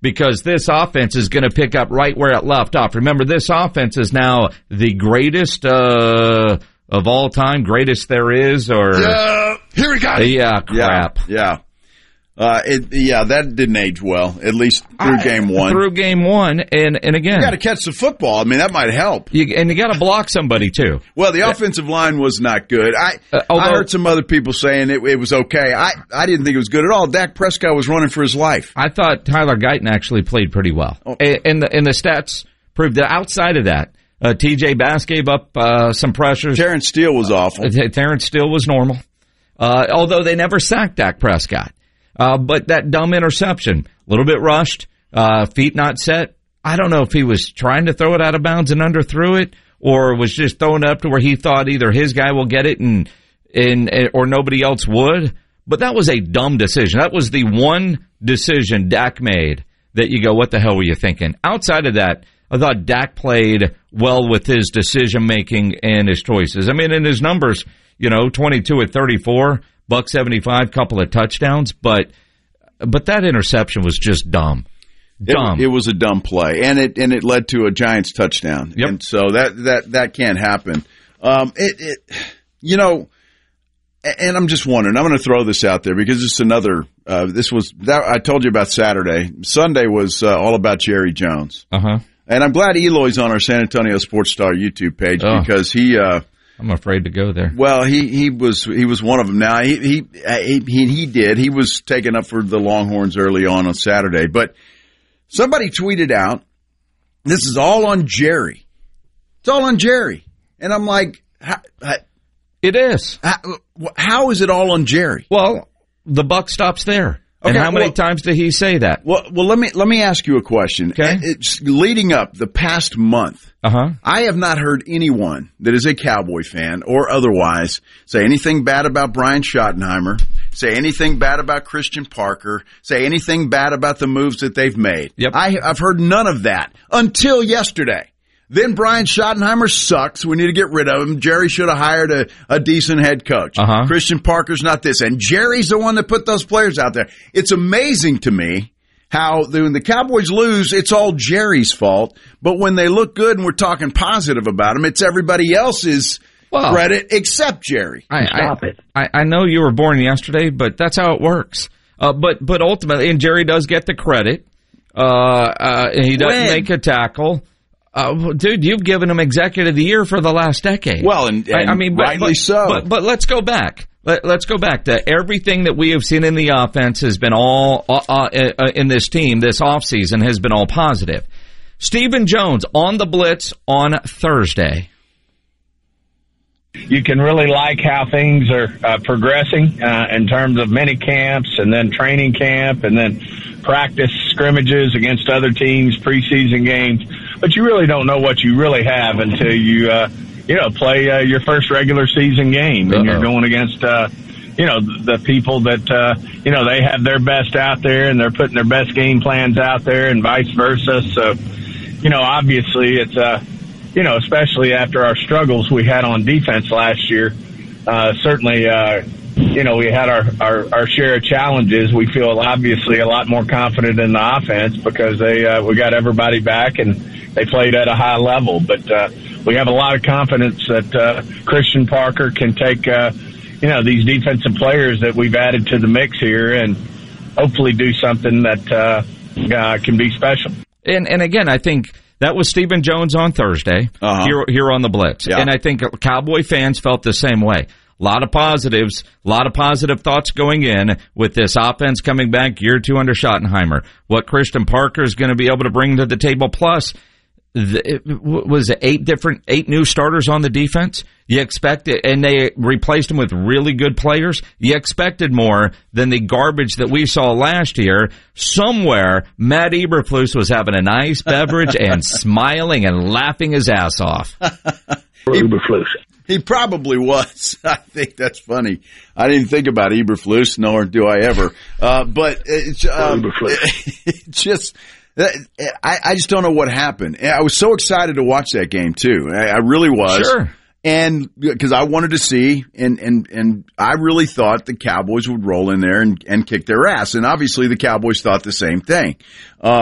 because this offense is going to pick up right where it left off. Remember, this offense is now the greatest of all time, greatest there is, or here we go. Yeah, crap. Yeah. That didn't age well, at least through game one. Through game one, and again, you got to catch the football. I mean, that might help. And you got to block somebody too. Well, the offensive line was not good. I heard some other people saying it was okay. I didn't think it was good at all. Dak Prescott was running for his life. I thought Tyler Guyton actually played pretty well, and the stats proved that. Outside of that, T.J. Bass gave up some pressures. Terrence Steele was awful. Terrence Steele was normal, although they never sacked Dak Prescott. But that dumb interception, a little bit rushed, feet not set. I don't know if he was trying to throw it out of bounds and underthrew it, or was just throwing it up to where he thought either his guy will get it or nobody else would. But that was a dumb decision. That was the one decision Dak made that you go, what the hell were you thinking? Outside of that, I thought Dak played well with his decision making and his choices. I mean, in his numbers, 22 at 34. $175, couple of touchdowns, but that interception was just dumb. It was a dumb play, and it led to a Giants touchdown. Yep. And so that can't happen. And I'm just wondering. I'm going to throw this out there because it's another. I told you about Saturday. Sunday was all about Jerry Jones. And I'm glad Eloy's on our San Antonio Sports Star YouTube page because he. I'm afraid to go there. Well, he was one of them. Now he did. He was taken up for the Longhorns early on Saturday, but somebody tweeted out, "This is all on Jerry. It's all on Jerry." And I'm like, it is. How is it all on Jerry? Well, the buck stops there. Okay, and how many times did he say that? Well, let me ask you a question. Okay. It's leading up the past month. I have not heard anyone that is a Cowboy fan or otherwise say anything bad about Brian Schottenheimer, say anything bad about Christian Parker, say anything bad about the moves that they've made. Yep. I've heard none of that until yesterday. Then Brian Schottenheimer sucks. We need to get rid of him. Jerry should have hired a decent head coach. Christian Parker's not this. And Jerry's the one that put those players out there. It's amazing to me how when the Cowboys lose, it's all Jerry's fault. But when they look good and we're talking positive about them, it's everybody else's credit except Jerry. Stop it. I know you were born yesterday, but that's how it works. But ultimately, and Jerry does get the credit. He doesn't make a tackle. Dude, you've given him Executive of the Year for the last decade. Well, and rightly so. But let's go back. Let's go back to everything that we have seen in the offense has been all in this team this offseason has been all positive. Stephen Jones on the blitz on Thursday. You can really like how things are progressing in terms of mini camps and then training camp and then practice scrimmages against other teams, preseason games. But you really don't know what you really have until you play your first regular season game and you're going against the people that they have their best out there and they're putting their best game plans out there and vice versa. So obviously it's especially after our struggles we had on defense last year, certainly we had our share of challenges. We feel obviously a lot more confident in the offense because we got everybody back and they played at a high level. But we have a lot of confidence that Christian Parker can take these defensive players that we've added to the mix here and hopefully do something that can be special. And again, I think that was Stephen Jones on Thursday here on the Blitz. Yeah. And I think Cowboy fans felt the same way. A lot of positives, a lot of positive thoughts going in with this offense coming back year two under Schottenheimer. What Christian Parker is going to be able to bring to the table. Plus, was it 8 new starters on the defense? You expected, and they replaced them with really good players. You expected more than the garbage that we saw last year. Somewhere, Matt Eberflus was having a nice beverage and smiling and laughing his ass off. Eberflus. He probably was. I think that's funny. I didn't think about Eberflus, nor do I ever. But it's just. I just don't know what happened. I was so excited to watch that game too. I really was. Sure. And because I wanted to see, and I really thought the Cowboys would roll in there and kick their ass. And obviously the Cowboys thought the same thing.